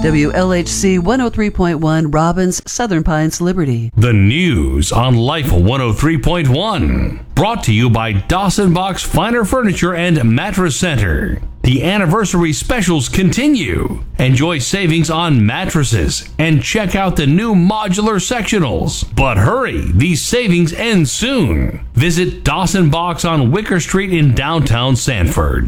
WLHC 103.1 Robbins, Southern Pines, Liberty. The news on Life 103.1. Brought to you by Dawson Box Finer Furniture and Mattress Center. The anniversary specials continue. Enjoy savings on mattresses and check out the new modular sectionals. But hurry, these savings end soon. Visit Dawson Box on Wicker Street in downtown Sanford.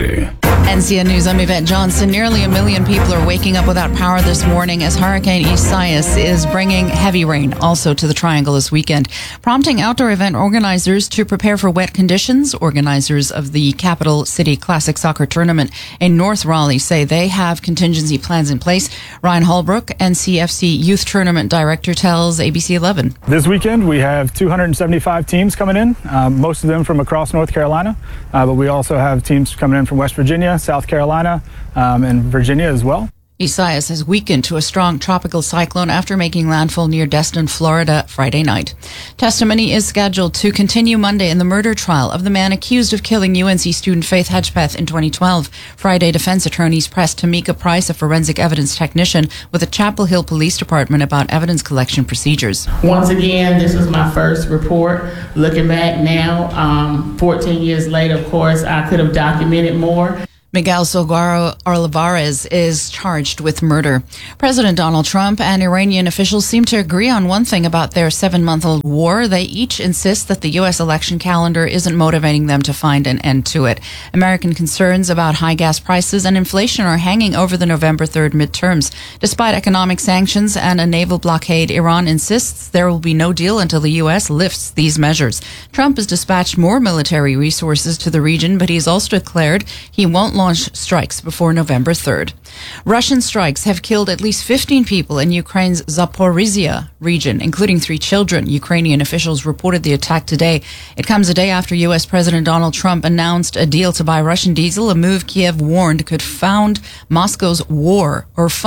NCN News, I'm Yvette Johnson. Nearly 1 million people are waking up without power this morning as Hurricane Isaias is bringing heavy rain also to the Triangle this weekend, prompting outdoor event organizers to prepare for wet conditions. Organizers of the Capital City Classic Soccer Tournament in North Raleigh say they have contingency plans in place. Ryan Holbrook, NCFC Youth Tournament Director, tells ABC 11. This weekend we have 275 teams coming in, most of them from across North Carolina, but we also have teams coming in from West Virginia, South Carolina, and Virginia as well. Isaias has weakened to a strong tropical cyclone after making landfall near Destin, Florida, Friday night. Testimony is scheduled to continue Monday in the murder trial of the man accused of killing UNC student Faith Hedgepeth in 2012. Friday, defense attorneys pressed Tamika Price, a forensic evidence technician with the Chapel Hill Police Department, about evidence collection procedures. Once again, this was my first report. Looking back now, 14 years later, of course, I could have documented more. Miguel Salgado Olivares is charged with murder. President Donald Trump and Iranian officials seem to agree on one thing about their 7-month-old war. They each insist that the U.S. election calendar isn't motivating them to find an end to it. American concerns about high gas prices and inflation are hanging over the November 3rd midterms. Despite economic sanctions and a naval blockade, Iran insists there will be no deal until the U.S. lifts these measures. Trump has dispatched more military resources to the region, but he's also declared he won't launch strikes before November 3rd. Russian strikes have killed at least 15 people in Ukraine's Zaporizhia region, including 3 children. Ukrainian officials reported the attack today. It comes a day after U.S. President Donald Trump announced a deal to buy Russian diesel, a move Kiev warned could fund Moscow's war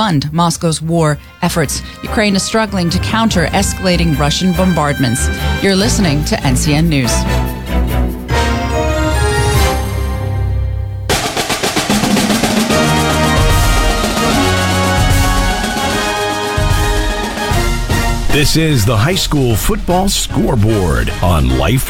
efforts. Ukraine is struggling to counter escalating Russian bombardments. You're listening to NCN News. This is the high school football scoreboard on Life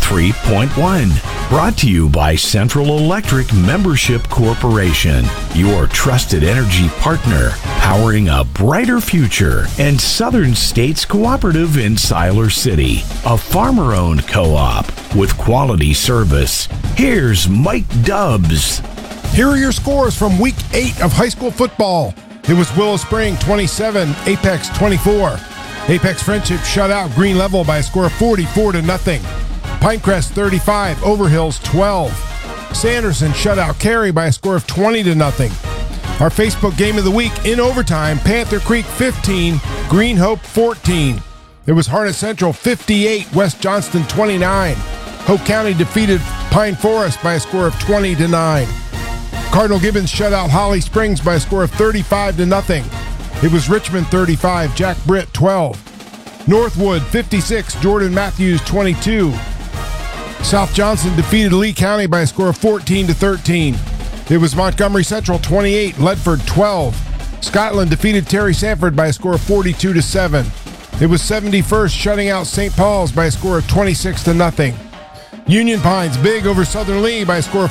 103.1. Brought to you by Central Electric Membership Corporation, your trusted energy partner, powering a brighter future, and Southern States Cooperative in Siler City, a farmer-owned co-op with quality service. Here's Mike Dubs. Here are your scores from Week 8 of high school football. It was Willow Spring 27, Apex 24. Apex Friendship shut out Green Level by a score of 44-0. Pinecrest 35, Overhills 12. Sanderson shut out Cary by a score of 20-0. Our Facebook game of the week in overtime, Panther Creek 15, Green Hope 14. It was Harnett Central 58, West Johnston 29. Hope County defeated Pine Forest by a score of 20-9. Cardinal Gibbons shut out Holly Springs by a score of 35-0. It was Richmond 35, Jack Britt 12. Northwood 56, Jordan Matthews 22. South Johnson defeated Lee County by a score of 14-13. It was Montgomery Central 28, Ledford 12. Scotland defeated Terry Sanford by a score of 42-7. It was 71st shutting out St. Paul's by a score of 26-0. Union Pines big over Southern Lee by a score of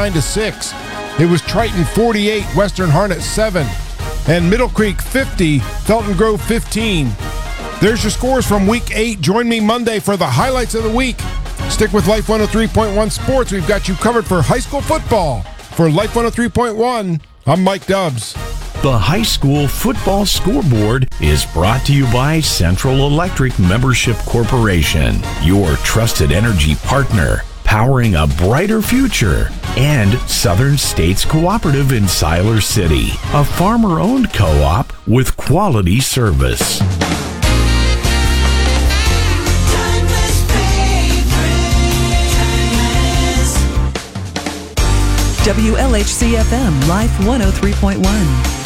49-6. It was Triton 48, Western Harnett 7. And Middle Creek 50, Felton Grove 15. There's your scores from Week 8. Join me Monday for the highlights of the week. Stick with Life 103.1 Sports. We've got you covered for high school football. For Life 103.1, I'm Mike Dubs. The high school football scoreboard is brought to you by Central Electric Membership Corporation, your trusted energy partner, powering a brighter future, and Southern States Cooperative in Siler City, a farmer-owned co-op with quality service. WLHC FM, Life 103.1.